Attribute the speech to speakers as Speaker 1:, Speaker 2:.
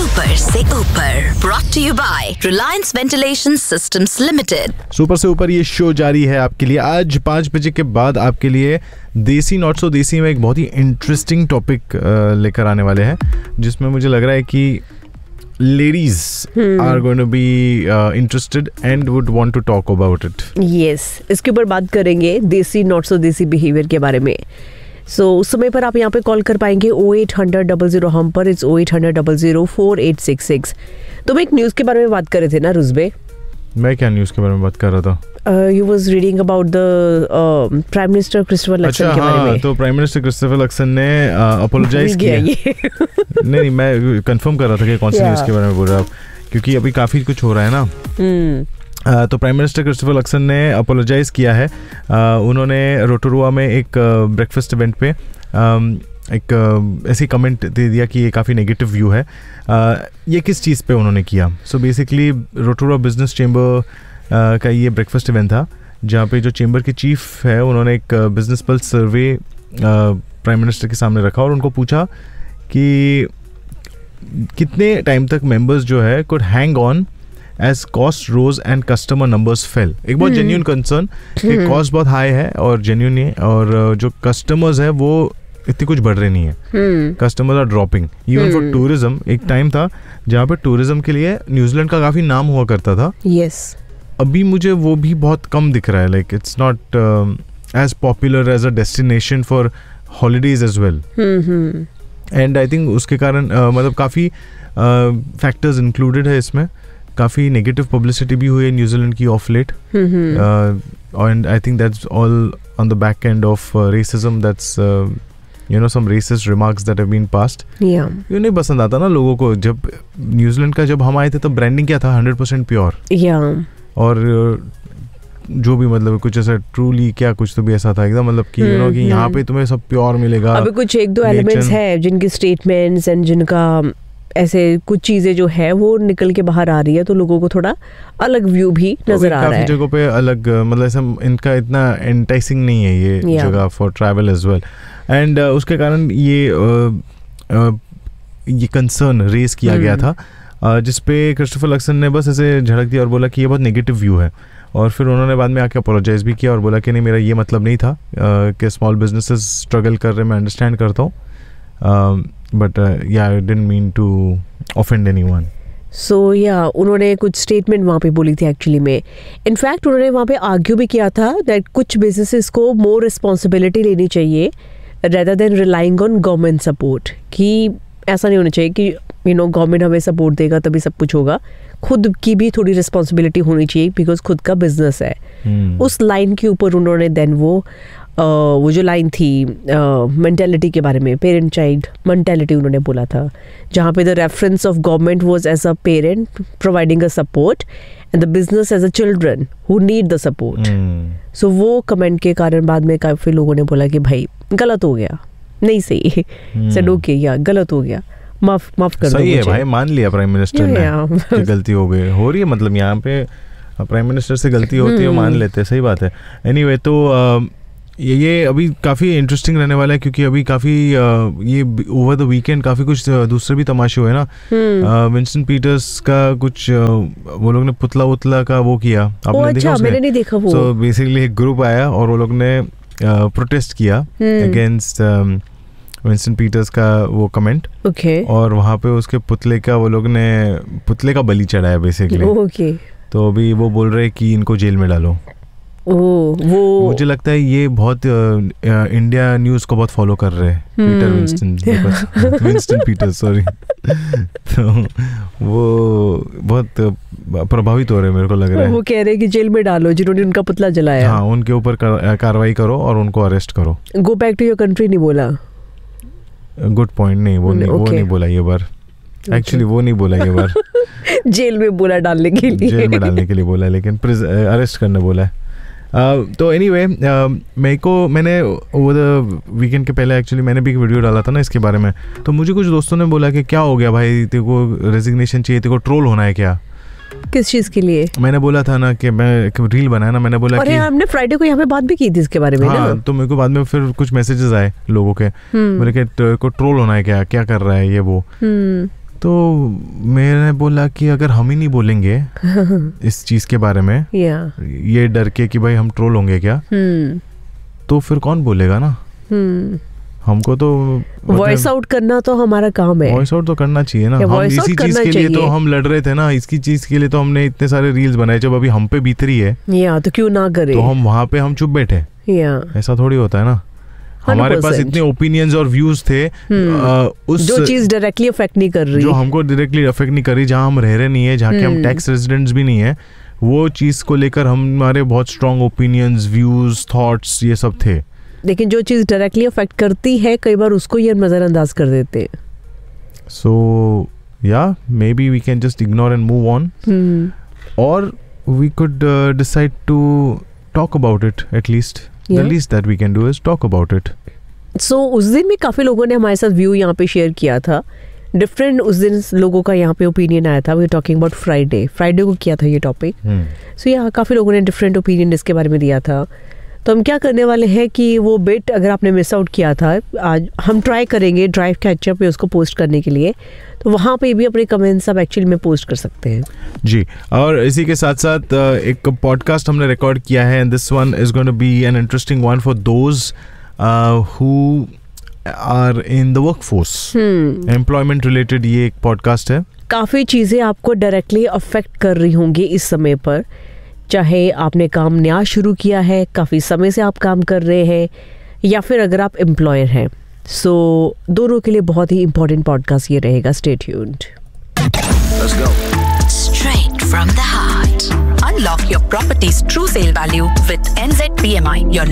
Speaker 1: Super से ऊपर brought to you by Reliance Ventilation Systems Limited।
Speaker 2: Super से ऊपर ये शो जारी है आपके लिए। आज 5 बजे के बाद आपके लिए देसी नॉट सो देसी में एक बहुत ही इंटरेस्टिंग टॉपिक लेकर आने वाले हैं, जिसमें मुझे लग रहा है कि ladies are going to be interested and would want to talk about it.
Speaker 3: Yes, इसके ऊपर बात करेंगे देसी नॉट सो देसी बिहेवियर के बारे में। उस समय पर आप यहाँ पे कॉल कर पाएंगे 0800 00 हम पर। इट्स 0800 00 4866। तुम एक न्यूज़ के बारे में बात कर रहे थे ना रुजबे?
Speaker 2: मैं क्या न्यूज़ के बारे में बात कर रहा था?
Speaker 3: You was reading about the prime minister Christopher Luxon के बारे में।
Speaker 2: तो प्राइम मिनिस्टर क्रिस्टोफर लक्सन ने अपोलोजाइज किया। नहीं, मैं कंफर्म कर रहा था कि कौन सी न्यूज़ के बारे में बोल रहे हो आप, क्योंकि अभी काफ़ी कुछ हो रहा है ना। तो प्राइम मिनिस्टर क्रिस्टोफर लक्सन ने अपोलोजाइज किया है। उन्होंने रोटोरुआ में एक ब्रेकफास्ट इवेंट पे एक ऐसी कमेंट दे दिया कि ये काफ़ी नेगेटिव व्यू है। ये किस चीज़ पे उन्होंने किया? So basically Rotorua business chamber का ये ब्रेकफास्ट इवेंट था, जहाँ पे जो चेंबर के चीफ है उन्होंने एक बिजनेस पल्स सर्वे प्राइम मिनिस्टर के सामने रखा और उनको पूछा कि कितने टाइम तक मेंबर्स जो है could hang on as cost rose and customer numbers fail. एक बहुत जेन्युइन कंसर्न कि कॉस्ट बहुत हाई है और जेन्युइन है, और जो कस्टमर्स है वो इतनी कुछ बढ़ रही नहीं है। Customers are dropping even for tourism. एक टाइम था जहाँ पे टूरिज्म के लिए न्यूजीलैंड का काफ़ी नाम हुआ करता था।
Speaker 3: यस,
Speaker 2: अभी मुझे वो भी बहुत कम दिख रहा है। Like it's not as popular as a destination for holidays as well. And I think उसके कारण मतलब काफ़ी फैक्टर्स इंक्लूडेड है इसमें। काफ़ी नेगेटिव पब्लिसिटी भी हुई है न्यूजीलैंड की of late, and I think that's all on the back end of racism. That's you know some racist remarks that have been passed.
Speaker 3: Yeah.
Speaker 2: ये नहीं पसंद आता ना लोगों को। जब न्यूजीलैंड का जब हम आए थे तो ब्रांडिंग क्या था? 100% प्योर।
Speaker 3: Yeah.
Speaker 2: और जो भी मतलब कुछ ऐसा ट्रूली क्या कुछ तो भी ऐसा था एकदम, मतलब कि यू नो कि यहाँ पे तुम्हें सब प्योर मिलेगा।
Speaker 3: अभी कुछ एक दो एलिमेंट्स है जिनके स्टेटमेंट्स एंड जिनका ऐसे कुछ चीजें जो है वो निकल के बाहर आ रही है, तो लोगों को थोड़ा अलग व्यू भी नजर आ रहा है।
Speaker 2: काफी जगहों पे अलग मतलब ऐसा इनका इतना एंटाइसिंग नहीं है ये जगह for travel as well. And उसके कारण ये कंसर्न रेज किया गया था, जिसपे क्रिस्टोफर लक्सन ने बस ऐसे झड़क दिया और बोला कि ये बहुत नेगेटिव व्यू है। और फिर उन्होंने बाद में आके अपोलोजाइज भी किया और बोला कि नहीं, मेरा ये मतलब नहीं था कि स्मॉल बिजनेसेस स्ट्रगल कर रहे, मैं अंडरस्टैंड करता हूँ, but I didn't mean to offend anyone.
Speaker 3: उन्होंने कुछ स्टेटमेंट वहाँ पे बोली थी एक्चुअली में। इनफैक्ट उन्होंने वहाँ पे आर्ग्यू भी किया था दैट कुछ बिजनेसेस को मोर रिस्पॉन्सिबिलिटी लेनी चाहिए rather than relying on government support. कि ऐसा नहीं होना चाहिए कि गवर्नमेंट हमें सपोर्ट देगा तभी सब कुछ होगा। खुद की भी थोड़ी रिस्पॉन्सिबिलिटी होनी चाहिए बिकॉज खुद का बिजनेस है। उस लाइन के ऊपर उन्होंने देन वो जो लाइन थी मेंटालिटी के बारे में, पेरेंट चाइल्ड मेंटालिटी उन्होंने बोला था, जहाँ पे the reference of government was as a parent providing a support and the business as a children who need the support. सो वो कमेंट के कारण बाद में काफ़ी लोगों ने बोला कि भाई गलत हो गया, नहीं सही, सेड ओके या गलत हो गया, माफ कर दो।
Speaker 2: सही है भाई, मान लिया प्राइम मिनिस्टर ने कि गलती हो गई, हो रही है, मतलब यहाँ पे प्राइम मिनिस्टर से गलती होती है, मान लेते हैं, सही बात है। एनीवे, तो ये अभी काफ़ी इंटरेस्टिंग रहने वाला है, क्योंकि अभी काफ़ी ये ओवर द वीकेंड काफ़ी कुछ दूसरे भी तमाशे हुए ना। विंस्टन पीटर्स का कुछ वो लोग ने पुतला का वो किया, आपने देखा?
Speaker 3: मैंने नहीं देखा वो।
Speaker 2: सो बेसिकली एक ग्रुप आया और वो लोग ने प्रोटेस्ट किया अगेंस्ट विंस्टन पीटर्स का वो कमेंट। और वहाँ पे उसके पुतले का बलि चढ़ाया बेसिकली। तो अभी वो बोल रहे कि इनको जेल में डालो।
Speaker 3: वो
Speaker 2: मुझे लगता है ये बहुत इंडिया न्यूज़ को बहुत फॉलो कर रहे हैं, पीटर विंस्टन पीटर्स, सॉरी। तो वो बहुत प्रभावित हो रहे हैं, मेरे को लग रहा है।
Speaker 3: वो कह रहे हैं कि जेल में डालो जिन्होंने उनका पुतला जलाया।
Speaker 2: हाँ, उनके ऊपर कार्रवाई करो और उनको अरेस्ट करो।
Speaker 3: Go back to your country नहीं बोला।
Speaker 2: Good point. नहीं, वो नहीं बोला ये बार। एक्चुअली वो नहीं बोला ये बार।
Speaker 3: जेल में बोला डालने के लिए।
Speaker 2: जेल में डालने के लिए बोला, लेकिन अरेस्ट करने बोला है। तो एनीवे, मैंने ओवर द वीकेंड के पहले एक्चुअली मैंने भी एक वीडियो डाला था ना इसके बारे में। तो मुझे कुछ दोस्तों ने बोला कि क्या हो गया भाई, तेरे को रेजिग्नेशन चाहिए, तेरे को ट्रोल होना है क्या?
Speaker 3: किस चीज के लिए? मैंने
Speaker 2: बोला था ना कि मैं एक रील बनाया ना, मैंने बोला कि
Speaker 3: हमने फ्राइडे को यहाँ पे बात भी की थी इसके बारे में।
Speaker 2: हाँ, तो मेरे को बाद में फिर कुछ मैसेजेस आए लोगों के, बोले कि को ट्रोल होना है क्या कर रहा है ये वो। तो मैंने बोला कि अगर हम ही नहीं बोलेंगे इस चीज के बारे में, ये डर के कि भाई हम ट्रोल होंगे क्या, तो फिर कौन बोलेगा ना। हमको तो
Speaker 3: वॉइस आउट करना तो हमारा काम है।
Speaker 2: वॉइस आउट तो करना चाहिए ना। हम इसी चीज के लिए तो हम लड़ रहे थे ना, इसकी चीज के लिए तो हमने इतने सारे रील्स बनाए। जब अभी हम पे बीत रही है
Speaker 3: तो क्यों ना करे।
Speaker 2: तो हम वहाँ पे हम चुप बैठे, ऐसा थोड़ी होता है ना। हमारे पास इतने ओपिनियंस और व्यूज थे उस
Speaker 3: जो चीज डायरेक्टली अफेक्ट नहीं कर रही,
Speaker 2: जो हमको डायरेक्टली अफेक्ट नहीं कर रही, जहाँ हम रह रहे नहीं है, जहाँ के हम टैक्स रेजिडेंट्स भी नहीं है, वो चीज को लेकर हमारे बहुत स्ट्रॉन्ग ओपिनियंस, व्यूज, थॉट्स ये सब थे।
Speaker 3: लेकिन जो चीज डायरेक्टली अफेक्ट करती है कई बार उसको ये नजरअंदाज कर देते हैं।
Speaker 2: सो या may be we can just ignore and move on, और we could decide to talk about it. At least the least that we can do is talk about it.
Speaker 3: So उस दिन भी काफी लोगों ने हमारे साथ व्यू यहाँ पे शेयर किया था। डिफरेंट उस दिन लोगों का यहाँ पे ओपिनियन आया था। We are talking about Friday को किया था ये टॉपिक। सो यहाँ काफी लोगों ने डिफरेंट ओपिनियन इसके बारे में दिया था। तो हम क्या करने वाले हैं कि वो बिट अगर आपने मिस आउट किया था, आज हम ट्राई करेंगे ड्राइव कैचअप पे उसको पोस्ट करने के लिए, तो वहाँ पे भी अपने कमेंट्स आप एक्चुअली में पोस्ट कर सकते हैं
Speaker 2: जी। और इसी के साथ साथ एक पॉडकास्ट हमने रिकॉर्ड किया है, and this one is going to be an interesting one for those who are in the workforce. Employment related ये एक पॉडकास्ट है।
Speaker 3: काफ़ी चीज़ें आपको डायरेक्टली अफेक्ट कर रही होंगी इस समय पर, चाहे आपने काम नया शुरू किया है, काफ़ी समय से आप काम कर रहे हैं, या फिर अगर आप एम्प्लॉयर हैं। सो दोनों के लिए बहुत ही इंपॉर्टेंट पॉडकास्ट ये रहेगा। Stay tuned.
Speaker 1: Let's go. Straight from the heart. Unlock your property's true sale value with NZPMI, your